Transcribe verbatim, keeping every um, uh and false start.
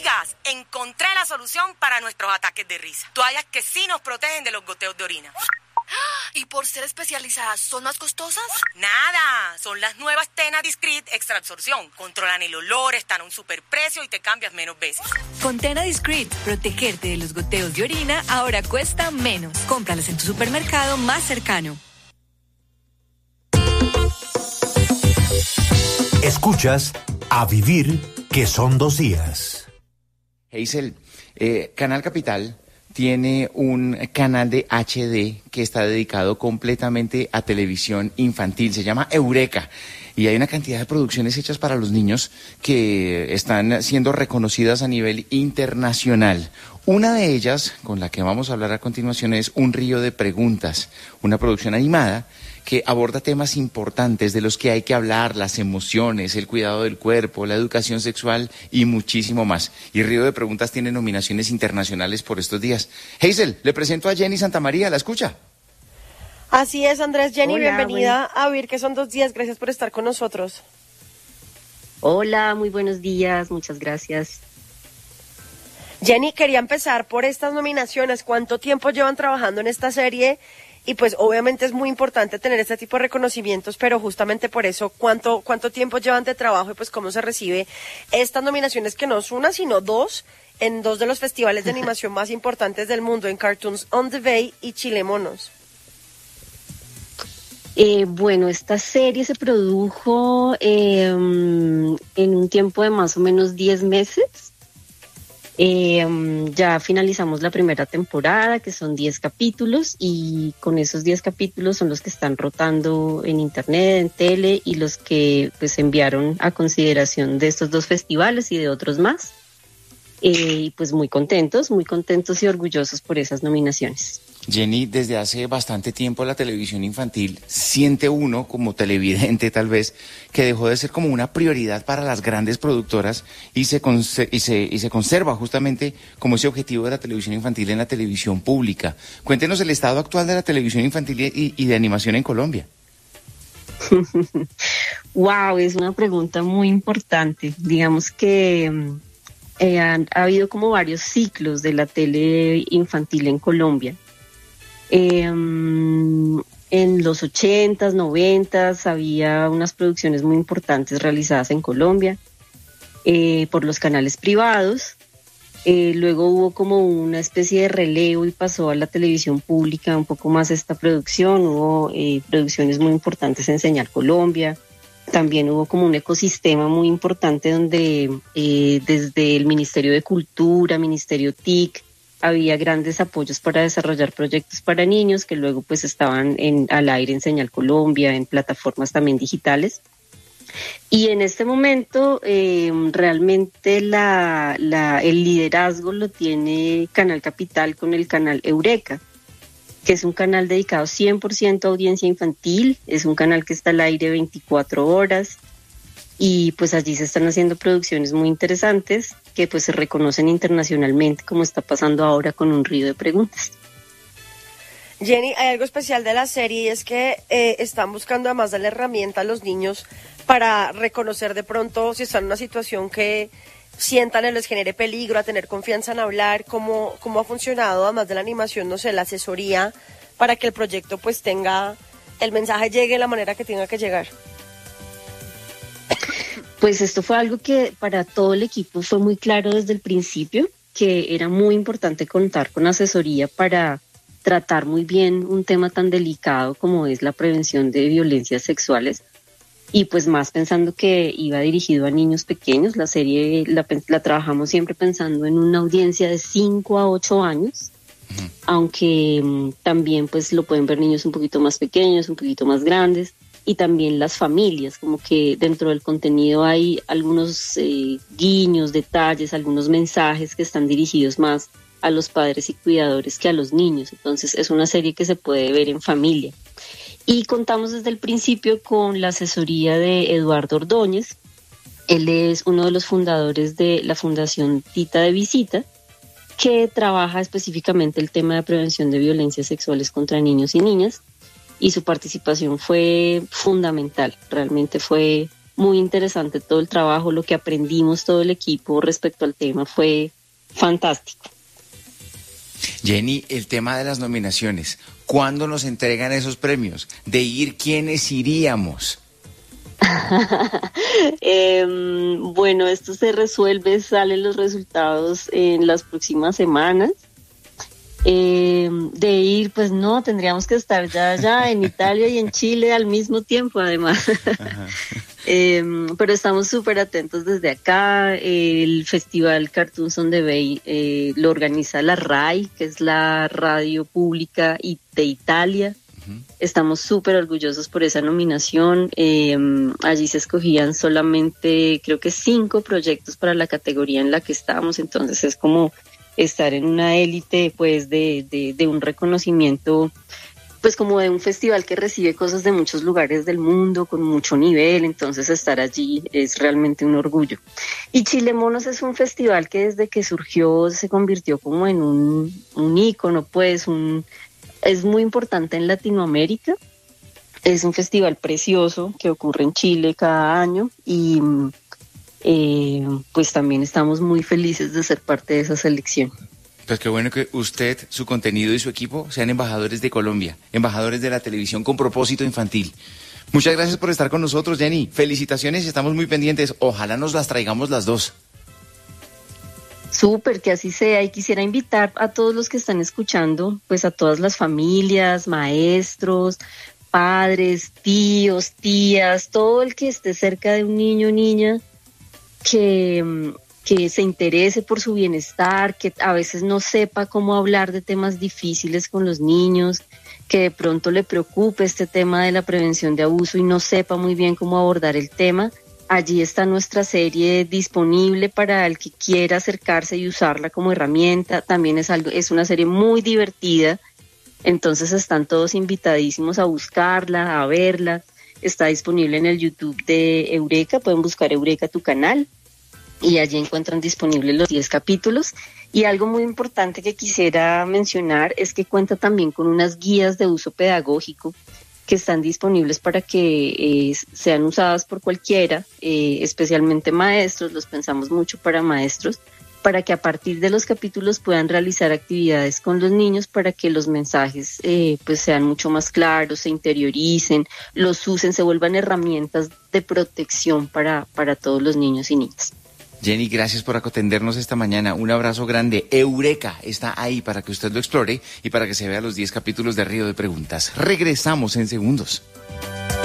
Amigas, encontré la solución para nuestros ataques de risa. Toallas que sí nos protegen de los goteos de orina. ¿Y por ser especializadas, son más costosas? Nada, son las nuevas Tena Discreet Extra Absorción. Controlan el olor, están a un superprecio y te cambias menos veces. Con Tena Discreet, protegerte de los goteos de orina ahora cuesta menos. Cómpralas en tu supermercado más cercano. Escuchas A Vivir, que son dos días. Hazel, eh, Canal Capital tiene un canal de H D que está dedicado completamente a televisión infantil, se llama Eureka, y hay una cantidad de producciones hechas para los niños que están siendo reconocidas a nivel internacional. Una de ellas, con la que vamos a hablar a continuación, es Un río de preguntas, una producción animada que aborda temas importantes de los que hay que hablar, las emociones, el cuidado del cuerpo, la educación sexual y muchísimo más. Y Río de Preguntas tiene nominaciones internacionales por estos días. Hazel, le presento a Jenny Santamaría, ¿la escucha? Así es, Andrés. Jenny, Hola, bienvenida buen... a Vivir, que son dos días. Gracias por estar con nosotros. Hola, muy buenos días, muchas gracias. Jenny, quería empezar por estas nominaciones. ¿Cuánto tiempo llevan trabajando en esta serie? Y pues obviamente es muy importante tener este tipo de reconocimientos, pero justamente por eso, ¿cuánto cuánto tiempo llevan de trabajo y pues cómo se recibe estas nominaciones, que no es una, sino dos, en dos de los festivales de animación más importantes del mundo, en Cartoons on the Bay y Chile Monos? Eh, bueno, esta serie se produjo eh, en un tiempo de más o menos diez meses. Eh, ya finalizamos la primera temporada, que son diez capítulos, y con esos diez capítulos son los que están rotando en internet, en tele, y los que pues enviaron a consideración de estos dos festivales y de otros más. Eh, y pues muy contentos, muy contentos y orgullosos por esas nominaciones. Jenny, desde hace bastante tiempo la televisión infantil siente uno, como televidente tal vez, que dejó de ser como una prioridad para las grandes productoras y se, conse- y se, y se conserva justamente como ese objetivo de la televisión infantil en la televisión pública. Cuéntenos el estado actual de la televisión infantil y, y de animación en Colombia. Wow, es una pregunta muy importante. Digamos que eh, han, ha habido como varios ciclos de la tele infantil en Colombia. Eh, en los ochentas, noventas había unas producciones muy importantes realizadas en Colombia eh, por los canales privados. Eh, luego hubo como una especie de relevo y pasó a la televisión pública un poco más esta producción. Hubo eh, producciones muy importantes en Señal Colombia. También hubo como un ecosistema muy importante donde eh, desde el Ministerio de Cultura, Ministerio T I C, había grandes apoyos para desarrollar proyectos para niños que luego pues estaban en, al aire en Señal Colombia, en plataformas también digitales. Y en este momento eh, realmente la, la, el liderazgo lo tiene Canal Capital con el canal Eureka, que es un canal dedicado cien por ciento a audiencia infantil. Es un canal que está al aire veinticuatro horas. Y pues allí se están haciendo producciones muy interesantes que pues se reconocen internacionalmente, como está pasando ahora con Un río de preguntas. Jenny, hay algo especial de la serie y es que eh, están buscando además darle herramienta a los niños para reconocer de pronto si están en una situación que sientan o les genere peligro, a tener confianza en hablar. ¿Cómo, cómo ha funcionado, además de la animación, no sé, la asesoría para que el proyecto pues tenga, el mensaje llegue de la manera que tenga que llegar? Pues esto fue algo que para todo el equipo fue muy claro desde el principio, que era muy importante contar con asesoría para tratar muy bien un tema tan delicado como es la prevención de violencias sexuales. Y pues más pensando que iba dirigido a niños pequeños. La serie la, la trabajamos siempre pensando en una audiencia de cinco a ocho años, uh-huh. aunque um, también pues lo pueden ver niños un poquito más pequeños, un poquito más grandes. Y también las familias, como que dentro del contenido hay algunos eh, guiños, detalles, algunos mensajes que están dirigidos más a los padres y cuidadores que a los niños. Entonces es una serie que se puede ver en familia. Y contamos desde el principio con la asesoría de Eduardo Ordóñez. Él es uno de los fundadores de la Fundación Tita de Visita, que trabaja específicamente el tema de prevención de violencias sexuales contra niños y niñas. Y su participación fue fundamental, realmente fue muy interesante todo el trabajo, lo que aprendimos todo el equipo respecto al tema fue fantástico. Jenny, el tema de las nominaciones, ¿cuándo nos entregan esos premios? De ir, ¿quiénes iríamos? eh, bueno, esto se resuelve, salen los resultados en las próximas semanas. Eh, de ir, pues no, tendríamos que estar ya, ya en Italia y en Chile al mismo tiempo, además. eh, pero estamos súper atentos desde acá. El Festival Cartoons on the Bay eh, lo organiza la RAI, que es la radio pública de Italia. Uh-huh. Estamos súper orgullosos por esa nominación. Eh, allí se escogían solamente, creo que cinco proyectos para la categoría en la que estábamos, entonces es como estar en una élite, pues, de, de, de un reconocimiento, pues, como de un festival que recibe cosas de muchos lugares del mundo, con mucho nivel, entonces estar allí es realmente un orgullo. Y Chile Monos es un festival que desde que surgió se convirtió como en un, un ícono, pues, un, es muy importante en Latinoamérica, es un festival precioso que ocurre en Chile cada año y Eh, pues también estamos muy felices de ser parte de esa selección. Pues qué bueno que usted, su contenido y su equipo sean embajadores de Colombia, embajadores de la televisión con propósito infantil. Muchas gracias por estar con nosotros, Jenny. Felicitaciones y estamos muy pendientes. Ojalá nos las traigamos las dos. Súper, que así sea. Y quisiera invitar a todos los que están escuchando, pues a todas las familias, maestros, padres, tíos, tías, todo el que esté cerca de un niño o niña, que, que se interese por su bienestar, que a veces no sepa cómo hablar de temas difíciles con los niños, que de pronto le preocupe este tema de la prevención de abuso y no sepa muy bien cómo abordar el tema. Allí está nuestra serie disponible para el que quiera acercarse y usarla como herramienta. También es algo, es una serie muy divertida, entonces están todos invitadísimos a buscarla, a verla. Está disponible en el YouTube de Eureka, pueden buscar Eureka tu canal y allí encuentran disponibles los diez capítulos. Y algo muy importante que quisiera mencionar es que cuenta también con unas guías de uso pedagógico que están disponibles para que eh, sean usadas por cualquiera, eh, especialmente maestros, los pensamos mucho para maestros, para que a partir de los capítulos puedan realizar actividades con los niños para que los mensajes eh, pues sean mucho más claros, se interioricen, los usen, se vuelvan herramientas de protección para, para todos los niños y niñas. Jenny, gracias por atendernos esta mañana. Un abrazo grande. Eureka está ahí para que usted lo explore y para que se vea los diez capítulos de Río de Preguntas. Regresamos en segundos.